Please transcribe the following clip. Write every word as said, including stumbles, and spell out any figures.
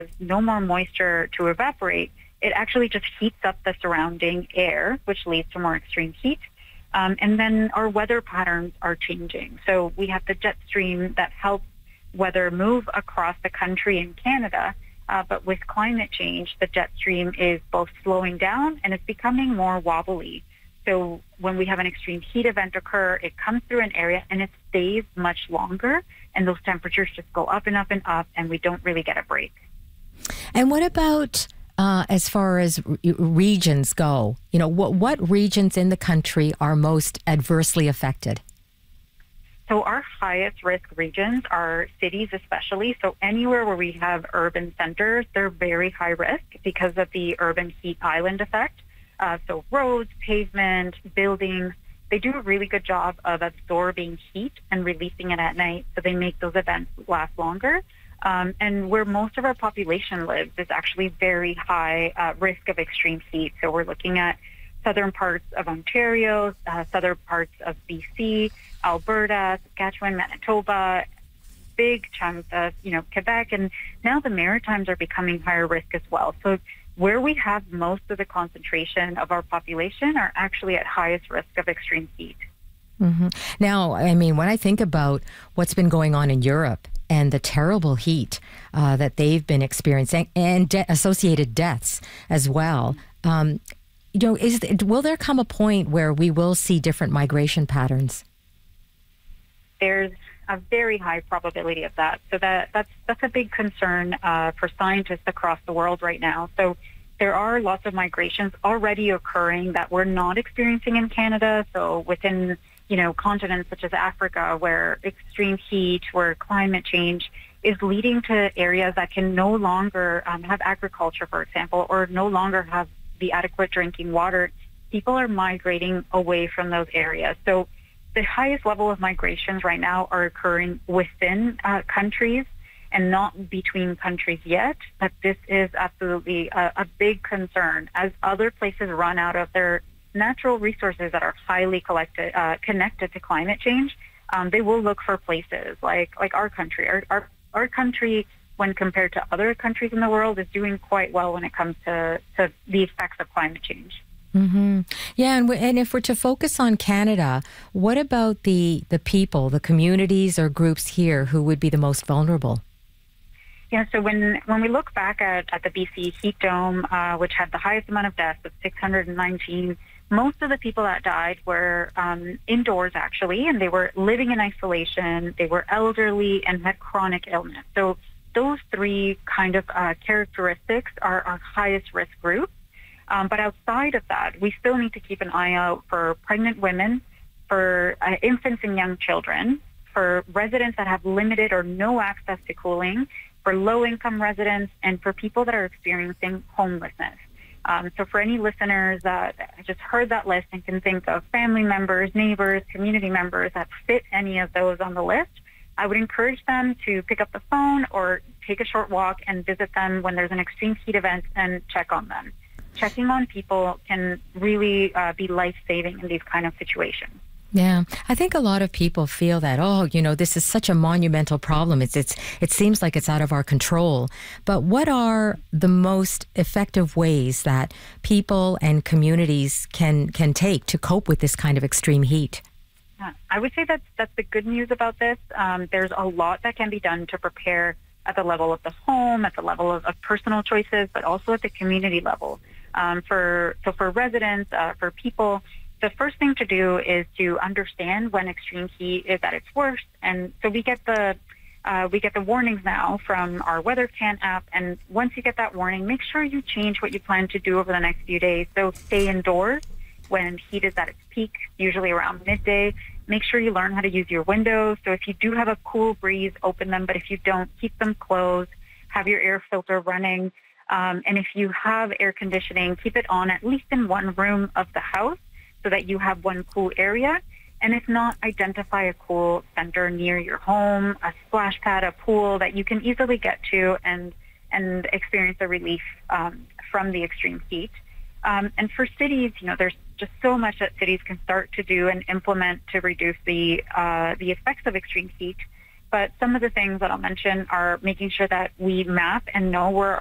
no more moisture to evaporate, it actually just heats up the surrounding air, which leads to more extreme heat. Um, and then our weather patterns are changing. So we have the jet stream that helps weather move across the country in Canada. Uh, but with climate change, the jet stream is both slowing down and it's becoming more wobbly. So when we have an extreme heat event occur, it comes through an area and it stays much longer. And those temperatures just go up and up and up, and we don't really get a break. And what about uh, as far as re- regions go? You know, what, what regions in the country are most adversely affected? So our highest risk regions are cities especially. So anywhere where we have urban centers, they're very high risk because of the urban heat island effect. Uh, so roads, pavement, buildings, they do a really good job of absorbing heat and releasing it at night. So they make those events last longer. Um, and where most of our population lives is actually very high uh, risk of extreme heat. So we're looking at southern parts of Ontario, uh, southern parts of B C, Alberta, Saskatchewan, Manitoba, big chunks of, you know, Quebec, and now the Maritimes are becoming higher risk as well. So where we have most of the concentration of our population are actually at highest risk of extreme heat. Mm-hmm. Now, I mean, when I think about what's been going on in Europe and the terrible heat uh, that they've been experiencing and de- associated deaths as well, um, you know, is will there come a point where we will see different migration patterns? There's a very high probability of that. So that that's that's a big concern uh, for scientists across the world right now. So there are lots of migrations already occurring that we're not experiencing in Canada. So within, you know, continents such as Africa, where extreme heat, where climate change is leading to areas that can no longer um, have agriculture, for example, or no longer have the adequate drinking water, people are migrating away from those areas. So the highest level of migrations right now are occurring within uh, countries and not between countries yet. But this is absolutely a, a big concern as other places run out of their natural resources that are highly collected, uh, connected to climate change. Um, they will look for places like like our country. Our, our our country, when compared to other countries in the world, is doing quite well when it comes to, to the effects of climate change. Mm-hmm. Yeah, and, w- and if we're to focus on Canada, what about the, the people, the communities or groups here who would be the most vulnerable? Yeah, so when, when we look back at, at the B C heat dome, uh, which had the highest amount of deaths of six hundred nineteen, most of the people that died were um, indoors, actually, and they were living in isolation, they were elderly, and had chronic illness. So those three kind of uh, characteristics are our highest risk group. Um, but outside of that, we still need to keep an eye out for pregnant women, for uh, infants and young children, for residents that have limited or no access to cooling, for low-income residents, and for people that are experiencing homelessness. Um, so for any listeners that just heard that list and can think of family members, neighbors, community members that fit any of those on the list, I would encourage them to pick up the phone or take a short walk and visit them when there's an extreme heat event and check on them. Checking on people can really uh, be life-saving in these kind of situations. Yeah, I think a lot of people feel that, oh, you know, this is such a monumental problem. It's it's it seems like it's out of our control. But what are the most effective ways that people and communities can can take to cope with this kind of extreme heat? Yeah, I would say that's that's the good news about this. Um, there's a lot that can be done to prepare at the level of the home, at the level of, of personal choices, but also at the community level. Um, for so for residents, uh, for people, the first thing to do is to understand when extreme heat is at its worst. And so we get the uh, we get the warnings now from our WeatherCan app. And once you get that warning, make sure you change what you plan to do over the next few days. So stay indoors when heat is at its peak, usually around midday. Make sure you learn how to use your windows. So if you do have a cool breeze, open them. But if you don't, keep them closed. Have your air filter running. Um, and if you have air conditioning, keep it on at least in one room of the house so that you have one cool area. And if not, identify a cool center near your home, a splash pad, a pool that you can easily get to and and experience a relief um, from the extreme heat. Um, and for cities, you know, there's just so much that cities can start to do and implement to reduce the uh, the effects of extreme heat. But some of the things that I'll mention are making sure that we map and know where